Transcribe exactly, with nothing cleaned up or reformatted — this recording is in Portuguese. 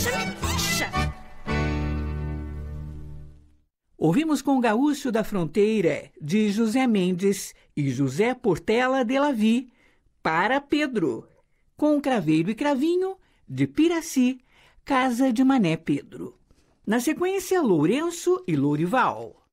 puxa, me puxa. Ouvimos com o Gaúcho da Fronteira, de José Mendes e José Portela de Lavie, Para Pedro, com Craveiro e Cravinho, de Piraci, Casa de Mané Pedro. Na sequência, Lourenço e Lourival.